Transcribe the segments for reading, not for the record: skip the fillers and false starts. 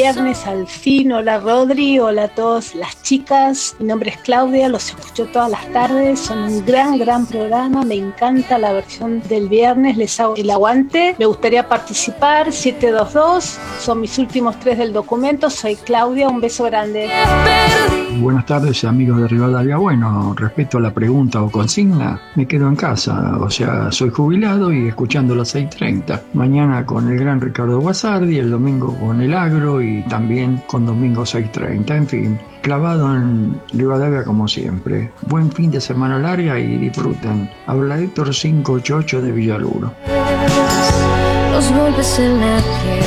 viernes al fin. Hola Rodri, hola a todas las chicas. Mi nombre es Claudia, los escucho todas las tardes. Son un gran programa. Me encanta la versión del viernes. Les hago el aguante. Me gustaría participar. 722. Son mis últimos 3 del documento. Soy Claudia. Un beso grande. Buenas tardes, amigos de Rivadavia. Bueno, respecto a la pregunta o consigna, me quedo en casa. O sea, soy jubilado y escuchando las 6:30. Mañana con el gran Ricardo Guasardi, el domingo con el Agro y también con domingo 6:30. En fin, clavado en Rivadavia como siempre. Buen fin de semana larga y disfruten. Habla Héctor 588 de Villaluro. Los golpes en la piel.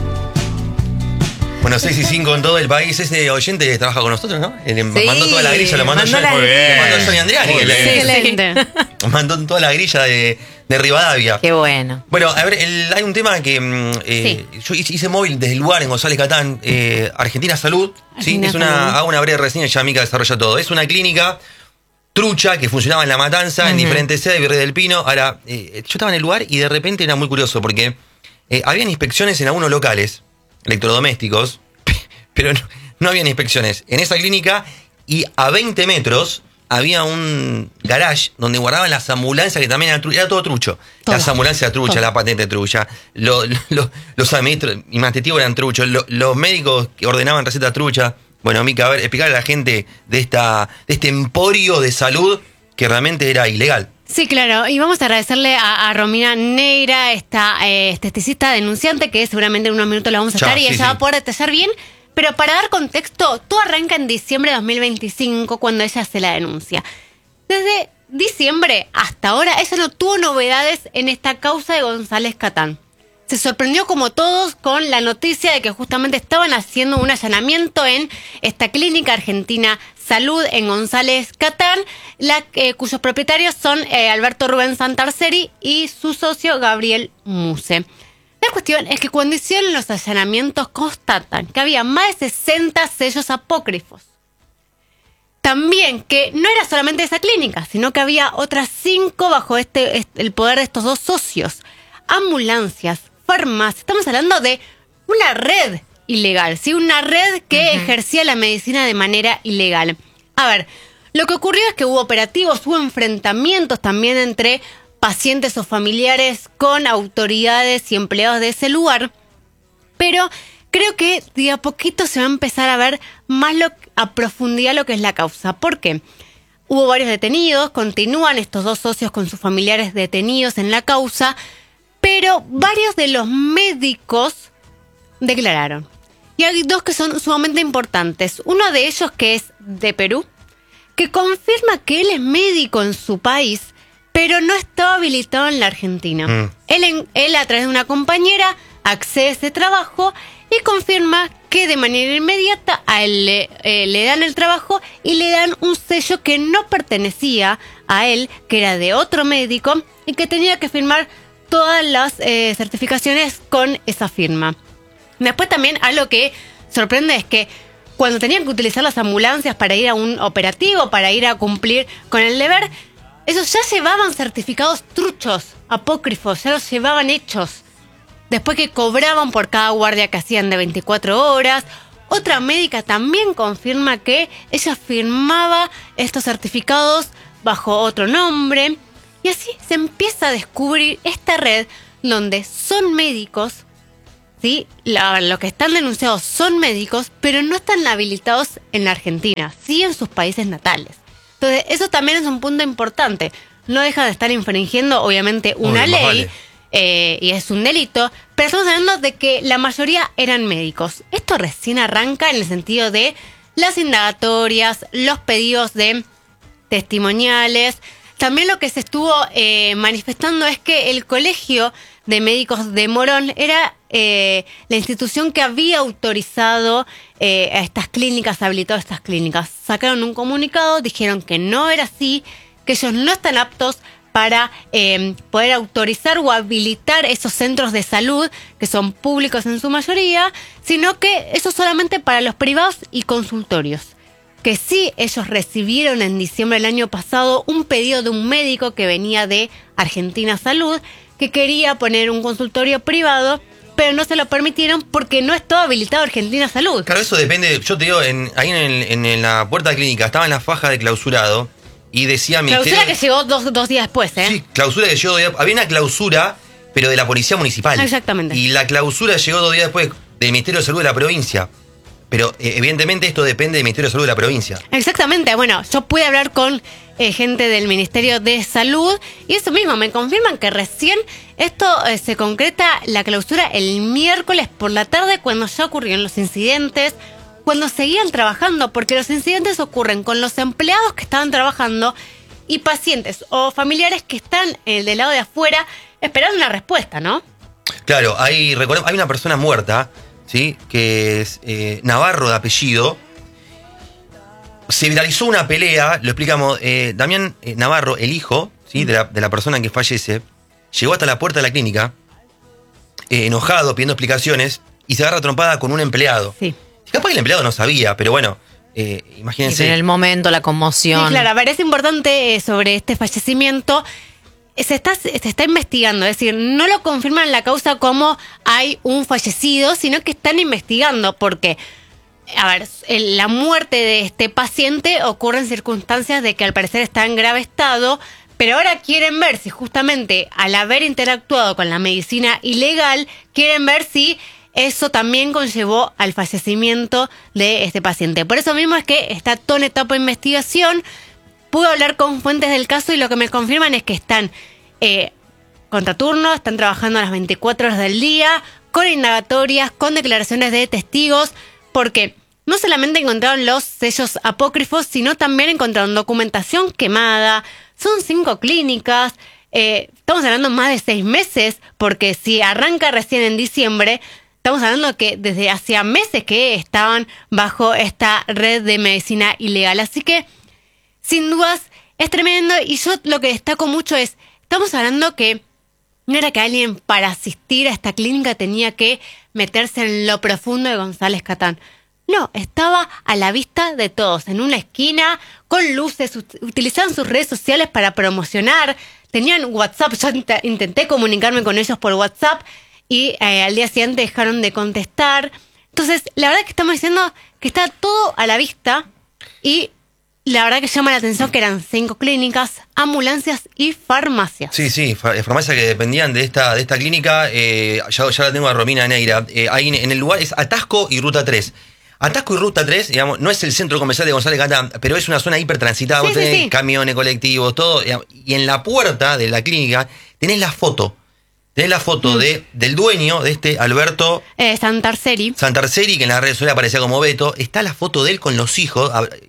Bueno, 6 y 5 en todo el país. Ese oyente que trabaja con nosotros, ¿no? Mandó toda la grilla, lo mandó Johnny Andriani. Excelente. Mandó toda la grilla de Rivadavia. Qué bueno. Bueno, a ver, hay un tema que yo hice móvil desde el lugar en González Catán, Argentina Salud. Argentina ¿sí? Salud. Hago una breve reseña y ya Mica desarrolla todo. Es una clínica trucha que funcionaba en La Matanza, en diferentes sedes, Virrey del Pino. Ahora, yo estaba en el lugar y de repente era muy curioso porque habían inspecciones en algunos locales electrodomésticos, pero no habían inspecciones en esa clínica, y a 20 metros había un garage donde guardaban las ambulancias, que también era todo trucho. Todo. Las ambulancias truchas, la patente trucha, los administrativos eran truchos, los médicos que ordenaban recetas truchas. Bueno, Mica, a ver, explicarle a la gente de este emporio de salud que realmente era ilegal. Sí, claro, y vamos a agradecerle a Romina Neira, esta esteticista denunciante, que seguramente en unos minutos la vamos a estar y ella va a poder detallar bien. Pero para dar contexto, todo arranca en diciembre de 2025, cuando ella hace la denuncia. Desde diciembre hasta ahora, ella no tuvo novedades en esta causa de González Catán. Se sorprendió como todos con la noticia de que justamente estaban haciendo un allanamiento en esta clínica Argentina Salud en González Catán, cuyos propietarios son Alberto Rubén Santarceri y su socio Gabriel Muse. La cuestión es que cuando hicieron los allanamientos constatan que había más de 60 sellos apócrifos. También que no era solamente esa clínica, sino que había otras 5 bajo el poder de estos dos socios. Ambulancias, farmacias, estamos hablando de una red ilegal, ¿sí? Una red que ejercía la medicina de manera ilegal. A ver, lo que ocurrió es que hubo operativos, hubo enfrentamientos también entre pacientes o familiares con autoridades y empleados de ese lugar, pero creo que de a poquito se va a empezar a ver más a profundidad lo que es la causa. ¿Por qué? Hubo varios detenidos, continúan estos dos socios con sus familiares detenidos en la causa, pero varios de los médicos declararon. Y hay 2 que son sumamente importantes. Uno de ellos, que es de Perú, que confirma que él es médico en su país, pero no estaba habilitado en la Argentina. Él a través de una compañera accede a ese trabajo y confirma que de manera inmediata a él le dan el trabajo y le dan un sello que no pertenecía a él, que era de otro médico y que tenía que firmar todas las certificaciones con esa firma. Después también algo que sorprende es que cuando tenían que utilizar las ambulancias para ir a un operativo, para ir a cumplir con el deber, esos ya llevaban certificados truchos, apócrifos, ya los llevaban hechos. Después que cobraban por cada guardia que hacían de 24 horas. Otra médica también confirma que ella firmaba estos certificados bajo otro nombre. Y así se empieza a descubrir esta red donde son médicos, ¿sí? Lo que están denunciados son médicos, pero no están habilitados en la Argentina, sí en sus países natales. Entonces, eso también es un punto importante. No deja de estar infringiendo, obviamente, una ley, vale. Y es un delito, pero estamos hablando de que la mayoría eran médicos. Esto recién arranca en el sentido de las indagatorias, los pedidos de testimoniales. También lo que se estuvo manifestando es que el Colegio de Médicos de Morón era la institución que había autorizado a estas clínicas, habilitado a estas clínicas. Sacaron un comunicado, dijeron que no era así, que ellos no están aptos para poder autorizar o habilitar esos centros de salud, que son públicos en su mayoría, sino que eso solamente para los privados y consultorios. Que sí, ellos recibieron en diciembre del año pasado un pedido de un médico que venía de Argentina Salud, que quería poner un consultorio privado pero no se lo permitieron porque no estaba habilitado Argentina Salud. Claro, eso depende. Yo te digo, ahí en la puerta de clínica estaba en la faja de clausurado y decía ministerio... Clausura que llegó dos días después, ¿eh? Sí, clausura que llegó 2 días. Había una clausura, pero de la policía municipal. Exactamente. Y la clausura llegó 2 días después del Ministerio de Salud de la provincia. Pero evidentemente esto depende del Ministerio de Salud de la provincia. Exactamente. Bueno, yo pude hablar con gente del Ministerio de Salud y eso mismo, me confirman que recién esto se concreta la clausura el miércoles por la tarde cuando ya ocurrieron los incidentes, cuando seguían trabajando, porque los incidentes ocurren con los empleados que estaban trabajando y pacientes o familiares que están del lado de afuera esperando una respuesta, ¿no? Claro, hay una persona muerta, ¿sí? Que es Navarro de apellido. Se viralizó una pelea, lo explicamos, Damián Navarro, el hijo, ¿sí? de la persona que fallece, llegó hasta la puerta de la clínica, enojado, pidiendo explicaciones, y se agarra trompada con un empleado. Sí. Capaz que el empleado no sabía, pero bueno, imagínense. Y en el momento, la conmoción. Sí, claro, a ver, es importante sobre este fallecimiento. Se está investigando, es decir, no lo confirman en la causa como hay un fallecido, sino que están investigando porque, a ver, la muerte de este paciente ocurre en circunstancias de que al parecer está en grave estado, pero ahora quieren ver si justamente al haber interactuado con la medicina ilegal, quieren ver si eso también conllevó al fallecimiento de este paciente. Por eso mismo es que está todo en etapa de investigación. Pude hablar con fuentes del caso y lo que me confirman es que están contraturno, están trabajando a las 24 horas del día, con indagatorias, con declaraciones de testigos, porque no solamente encontraron los sellos apócrifos, sino también encontraron documentación quemada. Son 5 clínicas, estamos hablando más de 6 meses, porque si arranca recién en diciembre, estamos hablando que desde hacía meses que estaban bajo esta red de medicina ilegal. Así que, sin dudas, es tremendo. Y yo lo que destaco mucho es, estamos hablando que no era que alguien para asistir a esta clínica tenía que meterse en lo profundo de González Catán. No, estaba a la vista de todos, en una esquina, con luces, utilizaban sus redes sociales para promocionar, tenían WhatsApp, yo intenté comunicarme con ellos por WhatsApp y al día siguiente dejaron de contestar. Entonces, la verdad que estamos diciendo que está todo a la vista y la verdad que llama la atención que eran 5 clínicas, ambulancias y farmacias. Sí, farmacias que dependían de esta clínica. Ya la tengo a Romina Neira. Ahí en el lugar es Atasco y Ruta 3. Atasco y Ruta 3, digamos, no es el centro comercial de González Catán, pero es una zona hipertransitada. Vos tenés camiones, colectivos, todo. Y en la puerta de la clínica tenés la foto. Tenés la foto del dueño de este Alberto Santarceri, que en las redes sociales aparecía como Beto. Está la foto de él con los hijos.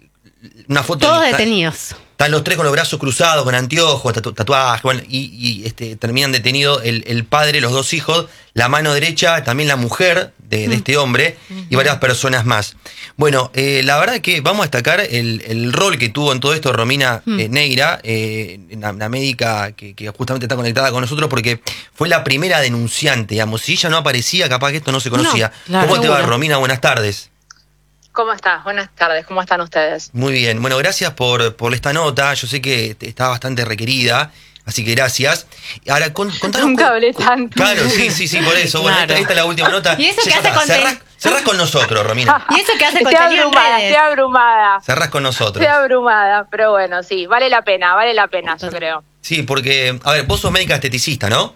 Una foto todos detenidos. Están los 3 con los brazos cruzados, con anteojos, tatuajes, bueno, y terminan detenidos el padre, los 2 hijos, la mano derecha, también la mujer de este hombre y varias personas más. Bueno, la verdad que vamos a destacar el rol que tuvo en todo esto Romina Neira, una médica que justamente está conectada con nosotros porque fue la primera denunciante, digamos. Si ella no aparecía, capaz que esto no se conocía. No, claro, ¿Cómo te va, Romina? Buenas tardes. ¿Cómo estás? Buenas tardes, ¿cómo están ustedes? Muy bien, bueno, gracias por esta nota, yo sé que está bastante requerida, así que gracias. Ahora, contanos... Nunca hablé tanto. Claro, sí, por eso, bueno, Claro. esta es la última nota. Y eso que hace contenido. Cerrás con nosotros, Romina. Y eso que hace contenido en redes. Estoy abrumada. Cerrás con nosotros. Estoy abrumada, pero bueno, sí, vale la pena, yo creo. Sí, porque, a ver, vos sos médica esteticista, ¿no?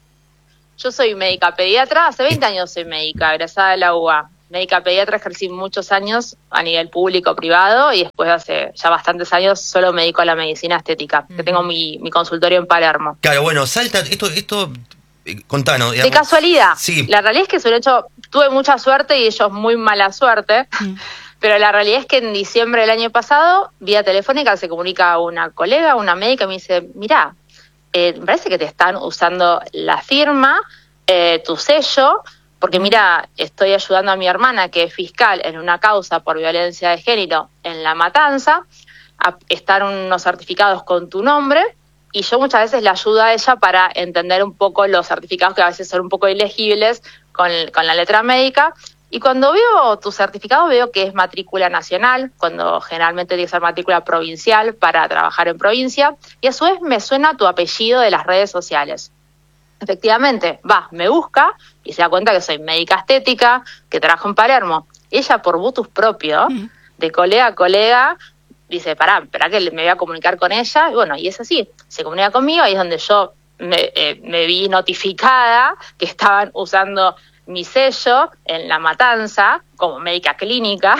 Yo soy médica pediatra, hace 20 años soy médica, egresada de la UBA. Médica pediatra, ejercí muchos años a nivel público, privado, y después hace ya bastantes años solo me dedico a la medicina estética, que tengo mi consultorio en Palermo. Claro, bueno, salta, esto contanos. De casualidad, sí. La realidad es que sobre hecho tuve mucha suerte y ellos muy mala suerte, pero la realidad es que en diciembre del año pasado, vía telefónica, se comunica una colega, una médica, y me dice, mirá, me parece que te están usando la firma, tu sello, porque mira, estoy ayudando a mi hermana que es fiscal en una causa por violencia de género en La Matanza, a estar unos certificados con tu nombre, y yo muchas veces le ayudo a ella para entender un poco los certificados que a veces son un poco ilegibles con la letra médica, y cuando veo tu certificado veo que es matrícula nacional, cuando generalmente tiene que ser matrícula provincial para trabajar en provincia, y a su vez me suena tu apellido de las redes sociales. Efectivamente, me busca y se da cuenta que soy médica estética, que trabajo en Palermo. Ella, por motus propio, de colega a colega, dice, espera que me voy a comunicar con ella. Y bueno, y es así, se comunica conmigo, ahí es donde yo me vi notificada que estaban usando mi sello en La Matanza como médica clínica.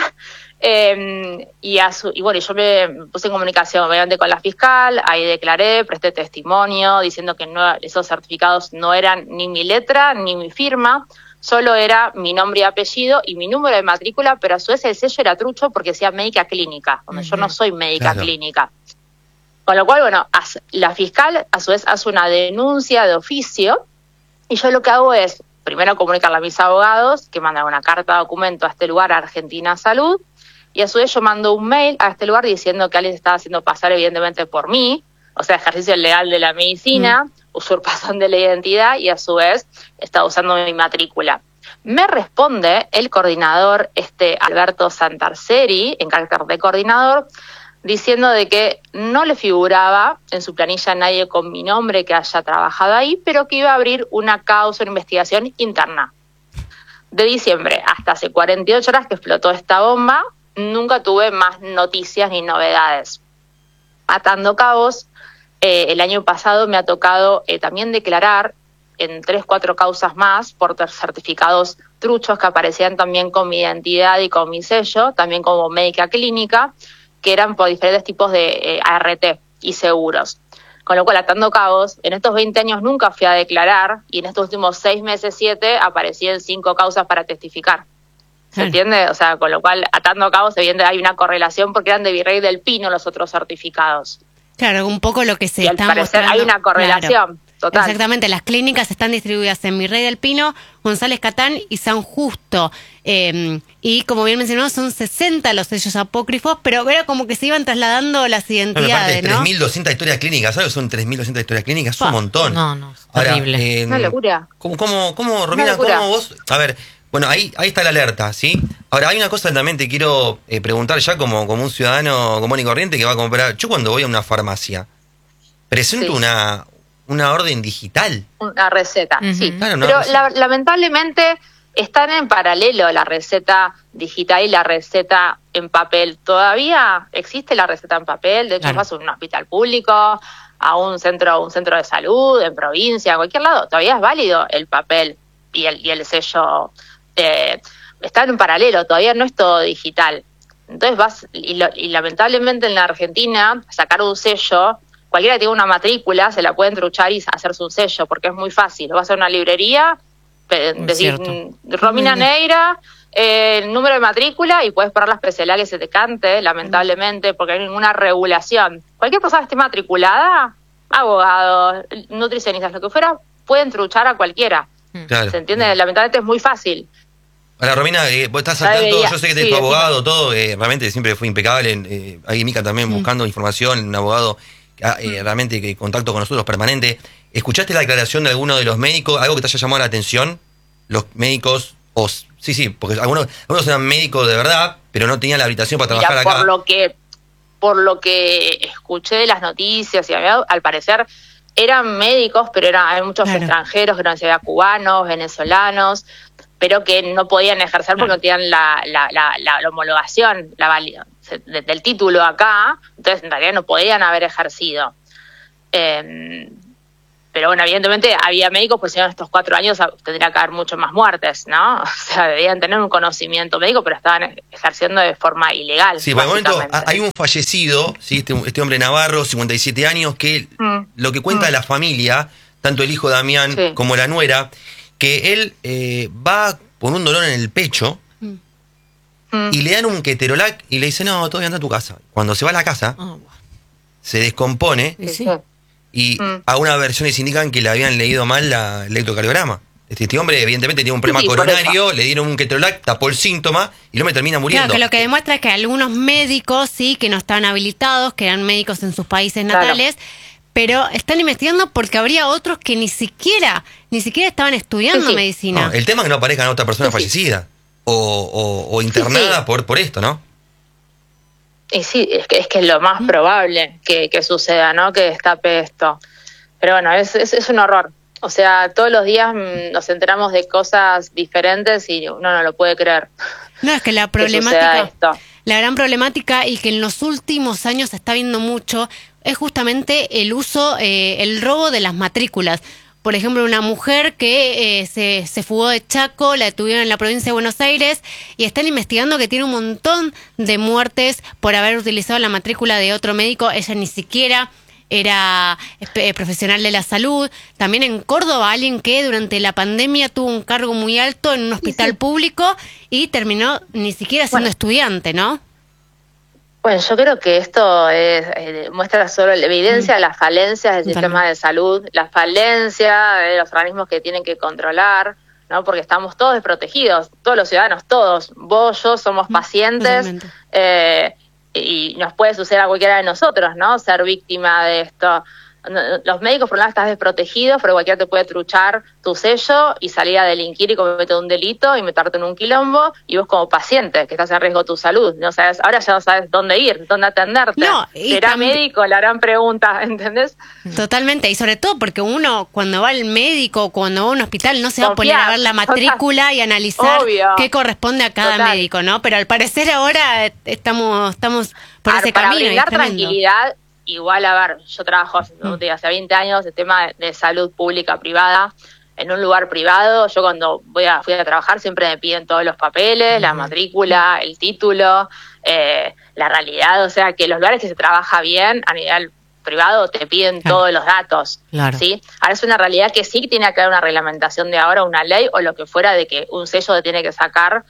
Y bueno, yo me puse en comunicación obviamente con la fiscal, ahí declaré, presté testimonio diciendo que esos certificados no eran ni mi letra ni mi firma, solo era mi nombre y apellido y mi número de matrícula, pero a su vez el sello era trucho porque decía médica clínica, donde yo no soy médica clínica. Con lo cual, bueno, la fiscal a su vez hace una denuncia de oficio y yo lo que hago es, primero comunicarle a mis abogados que mandan una carta de documento a este lugar, a Argentina Salud, y a su vez yo mando un mail a este lugar diciendo que alguien se estaba haciendo pasar evidentemente por mí, o sea, ejercicio ilegal de la medicina, usurpación de la identidad y a su vez estaba usando mi matrícula. Me responde el coordinador, Alberto Santarceri, en carácter de coordinador, diciendo de que no le figuraba en su planilla nadie con mi nombre que haya trabajado ahí, pero que iba a abrir una causa, una investigación interna. De diciembre hasta hace 48 horas que explotó esta bomba, nunca tuve más noticias ni novedades. Atando cabos, el año pasado me ha tocado también declarar en 3-4 causas más por certificados truchos que aparecían también con mi identidad y con mi sello, también como médica clínica, que eran por diferentes tipos de ART y seguros. Con lo cual, atando cabos, en estos 20 años nunca fui a declarar y en estos últimos 6 meses, 7, aparecí en 5 causas para testificar. ¿Se entiende? O sea, con lo cual, atando cabos, evidentemente hay una correlación porque eran de Virrey del Pino los otros certificados. Claro, un poco lo que se está mostrando. Y al parecer hay una correlación. Claro. Total. Exactamente, las clínicas están distribuidas en Virrey del Pino, González Catán y San Justo. Y como bien mencionamos, son 60 los sellos apócrifos, pero era como que se iban trasladando las identidades, ¿no? 3.200 historias clínicas, ¿sabes? Son 3.200 historias clínicas, es un montón. No, es terrible. Una locura. ¿Cómo, Romina, cómo vos? A ver, bueno, ahí está la alerta, ¿sí? Ahora, hay una cosa que también te quiero preguntar ya como un ciudadano común y corriente que va a comprar. Yo cuando voy a una farmacia, presento una orden digital. Una receta, sí. Claro, pero lamentablemente están en paralelo la receta digital y la receta en papel. Todavía existe la receta en papel, de hecho vas a un hospital público, a un centro de salud, en provincia, en cualquier lado, todavía es válido el papel y el sello. Están en paralelo, todavía no es todo digital. Entonces vas, y lamentablemente en la Argentina, sacar un sello, cualquiera que tenga una matrícula se la pueden truchar y hacerse un sello, porque es muy fácil. Vas a una librería, decir Romina Neira, el número de matrícula y puedes parar las especialidad que se te cante, lamentablemente, porque no hay ninguna regulación. Cualquier persona que esté matriculada, abogados, nutricionistas, lo que fuera, pueden truchar a cualquiera. Claro. ¿Se entiende? Lamentablemente es muy fácil. Ahora, Romina, vos estás al tanto, yo sé que tu abogado, todo, realmente siempre fue impecable. Ahí Mica también buscando información, un abogado realmente que contacto con nosotros permanente. ¿Escuchaste la declaración de alguno de los médicos? ¿Algo que te haya llamado la atención? Los médicos, sí, porque algunos eran médicos de verdad, pero no tenían la habilitación para trabajar acá. Por lo que escuché de las noticias, y al parecer eran médicos, pero hay muchos extranjeros, que no se veía cubanos, venezolanos, pero que no podían ejercer porque no tenían la homologación, la válida del título acá, entonces en realidad no podían haber ejercido. Pero bueno, evidentemente había médicos, pues si no en estos 4 años tendría que haber mucho más muertes, ¿no? O sea, debían tener un conocimiento médico, pero estaban ejerciendo de forma ilegal. Sí, por el momento hay un fallecido, ¿sí? este hombre navarro, 57 años, que lo que cuenta de la familia, tanto el hijo Damián como la nuera, que él va con un dolor en el pecho y le dan un ketorolac y le dicen, no, todavía anda a tu casa. Cuando se va a la casa, se descompone y a unas versiones indican que le habían leído mal el electrocardiograma. Este hombre evidentemente tenía un problema coronario, le dieron un ketorolac, tapó el síntoma y el hombre termina muriendo. Claro, que lo que demuestra es que algunos médicos, que no estaban habilitados, que eran médicos en sus países natales, pero están investigando porque habría otros que ni siquiera estaban estudiando medicina. No, el tema es que no aparezcan otra persona fallecida o internada por esto, ¿no? Y sí, es que es lo más probable que suceda, ¿no? Que destape esto. Pero bueno, es un horror. O sea, todos los días nos enteramos de cosas diferentes y uno no lo puede creer. No, es que la problemática, la gran problemática y que en los últimos años se está viendo mucho es justamente el uso, el robo de las matrículas. Por ejemplo, una mujer que se fugó de Chaco, la detuvieron en la provincia de Buenos Aires y están investigando que tiene un montón de muertes por haber utilizado la matrícula de otro médico. Ella ni siquiera era profesional de la salud. También en Córdoba, alguien que durante la pandemia tuvo un cargo muy alto en un hospital público y terminó ni siquiera siendo estudiante, ¿no? Bueno, yo creo que esto muestra solo la evidencia de las falencias del sistema de salud, la falencia de los organismos que tienen que controlar, ¿no? Porque estamos todos desprotegidos, todos los ciudadanos, todos, vos, yo, somos pacientes, y nos puede suceder a cualquiera de nosotros, ¿no? Ser víctima de esto. Los médicos, por un lado, estás desprotegidos, pero cualquiera te puede truchar tu sello y salir a delinquir y cometer un delito y meterte en un quilombo, y vos como paciente, que estás en riesgo de tu salud, no sabes, ahora ya no sabes dónde ir, dónde atenderte. No, ¿será médico? La gran pregunta, ¿entendés? Totalmente, y sobre todo porque uno cuando va al médico, cuando va a un hospital, no se va a poner a ver la matrícula y analizar qué corresponde a cada médico, ¿no? Pero al parecer ahora estamos por ese camino. Para brindar tranquilidad. Igual, a ver, yo trabajo hace 20 años de tema de salud pública privada, en un lugar privado. Yo cuando fui a trabajar siempre me piden todos los papeles, la matrícula, el título, la realidad, o sea que los lugares que se trabaja bien a nivel privado te piden todos los datos, ¿sí? Ahora es una realidad que sí tiene que haber una reglamentación de ahora, una ley o lo que fuera, de que un sello te tiene que sacar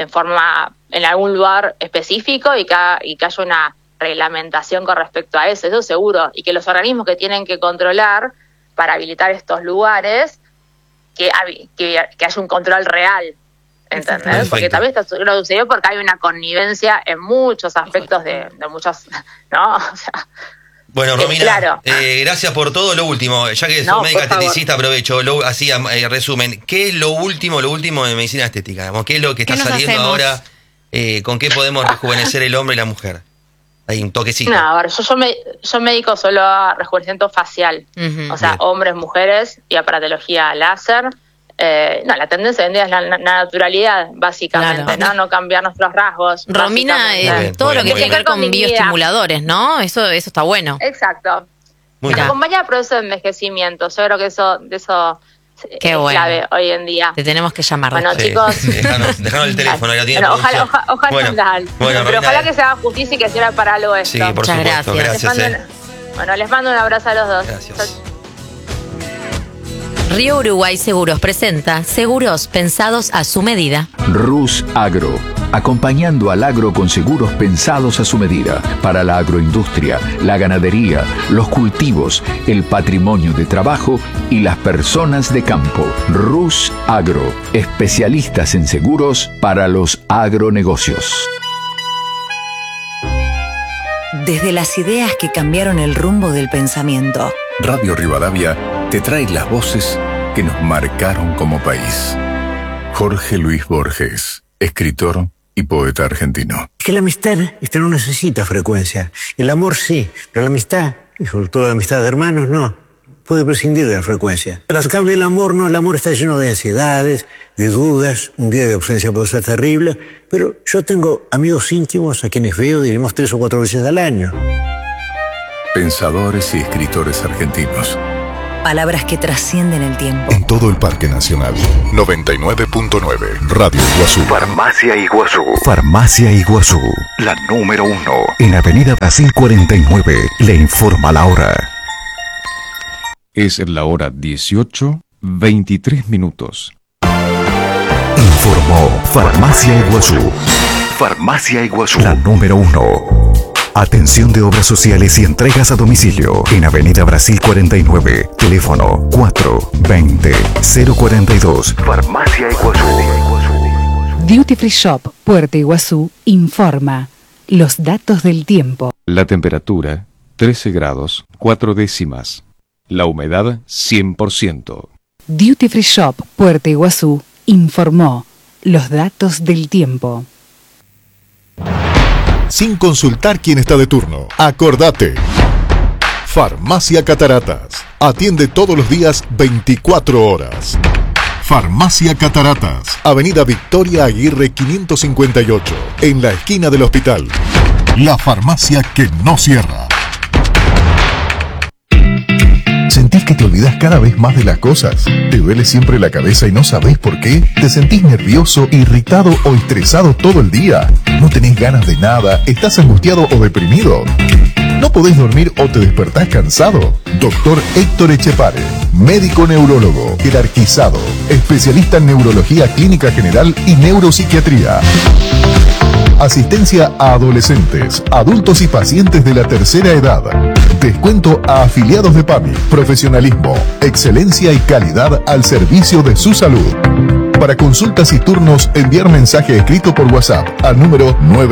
en algún lugar específico y que haya una reglamentación con respecto a eso seguro, y que los organismos que tienen que controlar para habilitar estos lugares, que haya un control real, ¿entendés? Perfecto. Porque también esto sucedió porque hay una connivencia en muchos aspectos de muchos, ¿no? O sea, bueno, Romina, gracias por todo. Lo último, ya que sos médica esteticista, aprovecho, así resumen, ¿qué es lo último de medicina estética? ¿Qué es lo que está saliendo ahora? ¿Con qué podemos rejuvenecer el hombre y la mujer? Hay un toquecito. No, a ver, yo me dedico solo a rejuvenecimiento facial, o sea, hombres, mujeres y aparatología láser. La tendencia hoy en día es la naturalidad, básicamente, no cambiar nuestros rasgos. Romina, todo lo que tiene que ver con bioestimuladores, ¿no? Eso está bueno. Exacto. Acompaña el proceso de envejecimiento. Yo creo que eso qué es clave hoy en día. Te tenemos que llamar. Bueno, chicos. Dejanos el teléfono. Ojalá pero ojalá que se haga justicia y que sirva para algo esto. Sí, por supuesto. Gracias. Les mando un abrazo a los dos. Gracias. Río Uruguay Seguros presenta seguros pensados a su medida. Rus Agro, acompañando al agro con seguros pensados a su medida para la agroindustria, la ganadería, los cultivos, el patrimonio de trabajo y las personas de campo. Rus Agro, especialistas en seguros para los agronegocios. Desde las ideas que cambiaron el rumbo del pensamiento, Radio Rivadavia te trae las voces que nos marcaron como país. Jorge Luis Borges, escritor y poeta argentino. Que la amistad no necesita frecuencia. El amor sí, pero la amistad, y sobre todo la amistad de hermanos, no. Puede prescindir de la frecuencia. Pero al cambio el amor no, el amor está lleno de ansiedades, de dudas, un día de ausencia puede ser terrible, pero yo tengo amigos íntimos a quienes veo, diríamos, 3 o 4 veces al año. Pensadores y escritores argentinos. Palabras que trascienden el tiempo. En todo el Parque Nacional. 99.9. Radio Iguazú. Farmacia Iguazú. Farmacia Iguazú. La número 1. En Avenida Brasil 49. Le informa la hora. Es la hora 18:23. Informó Farmacia Iguazú. Farmacia Iguazú. La número 1. Atención de obras sociales y entregas a domicilio. En Avenida Brasil 49. Teléfono 420-042. Farmacia Iguazú. Duty Free Shop, Puerto Iguazú, informa los datos del tiempo. La temperatura, 13 grados, 4 décimas. La humedad, 100%. Duty Free Shop, Puerto Iguazú, informó los datos del tiempo. Sin consultar quién está de turno. Acordate. Farmacia Cataratas. Atiende todos los días 24 horas. Farmacia Cataratas. Avenida Victoria Aguirre 558. En la esquina del hospital. La farmacia que no cierra. ¿Sentís que te olvidás cada vez más de las cosas? ¿Te duele siempre la cabeza y no sabés por qué? ¿Te sentís nervioso, irritado o estresado todo el día? ¿No tenés ganas de nada? ¿Estás angustiado o deprimido? ¿No podés dormir o te despertás cansado? Doctor Héctor Echepare, médico neurólogo, jerarquizado, especialista en neurología clínica general y neuropsiquiatría. Asistencia a adolescentes, adultos y pacientes de la tercera edad. Descuento a afiliados de PAMI. Profesionalismo, excelencia y calidad al servicio de su salud. Para consultas y turnos, enviar mensaje escrito por WhatsApp al número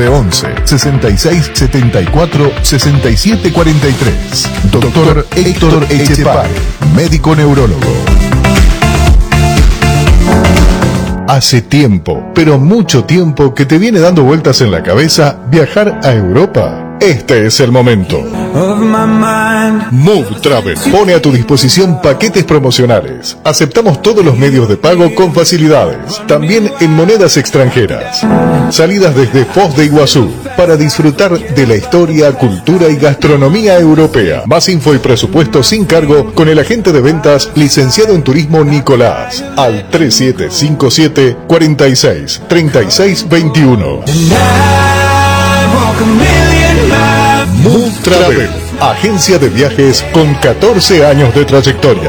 911-6674-6743. Doctor Héctor Echepare, médico neurólogo. Hace tiempo, pero mucho tiempo, que te viene dando vueltas en la cabeza viajar a Europa. Este es el momento. Move Travel pone a tu disposición paquetes promocionales. Aceptamos todos los medios de pago con facilidades, también en monedas extranjeras. Salidas desde Foz de Iguazú para disfrutar de la historia, cultura y gastronomía europea. Más info y presupuesto sin cargo con el agente de ventas licenciado en turismo Nicolás al 3757 46 36 21. Move Travel, agencia de viajes con 14 años de trayectoria.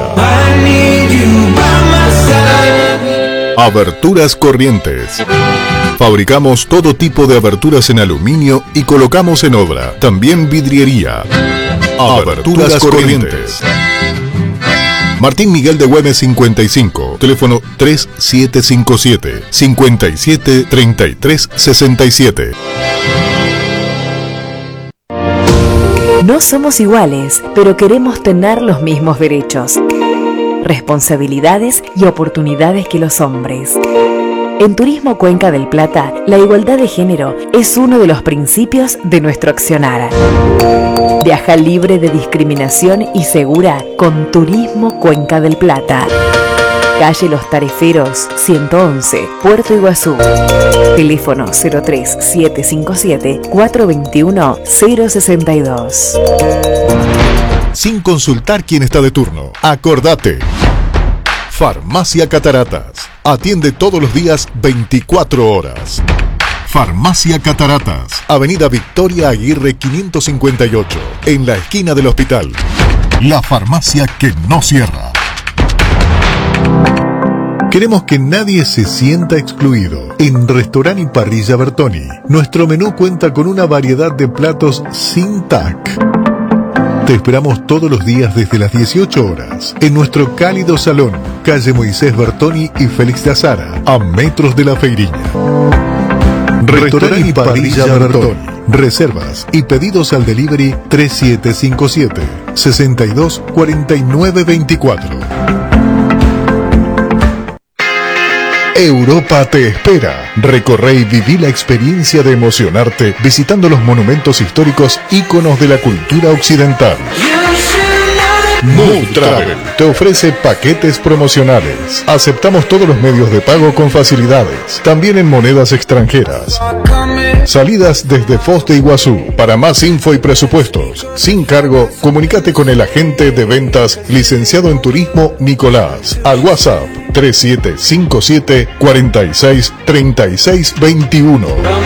Aberturas Corrientes. Fabricamos todo tipo de aberturas en aluminio y colocamos en obra. También vidriería. Aberturas Corrientes. Martín Miguel de Güemes 55, teléfono 3757 57 33 67. No somos iguales, pero queremos tener los mismos derechos, responsabilidades y oportunidades que los hombres. En Turismo Cuenca del Plata, la igualdad de género es uno de los principios de nuestro accionar. Viaja libre de discriminación y segura con Turismo Cuenca del Plata. Calle Los Tareferos, 111, Puerto Iguazú. Teléfono 03757 421 062. Sin consultar quién está de turno. Acordate. Farmacia Cataratas. Atiende todos los días 24 horas. Farmacia Cataratas. Avenida Victoria Aguirre 558. En la esquina del hospital. La farmacia que no cierra. Queremos que nadie se sienta excluido. En Restaurant y Parrilla Bertoni, nuestro menú cuenta con una variedad de platos sin TAC. Te esperamos todos los días desde las 18 horas en nuestro cálido salón, calle Moisés Bertoni y Félix de Azara, a metros de la Feiriña. Restaurant y Parrilla Bertoni. Reservas y pedidos al delivery 3757 62 49 24. Europa te espera. Recorre y viví la experiencia de emocionarte visitando los monumentos históricos íconos de la cultura occidental. Move Travel te ofrece paquetes promocionales. Aceptamos todos los medios de pago con facilidades, también en monedas extranjeras. Salidas desde Foz de Iguazú. Para más info y presupuestos, sin cargo, comunícate con el agente de ventas licenciado en turismo Nicolás al WhatsApp 3757 46 36 21.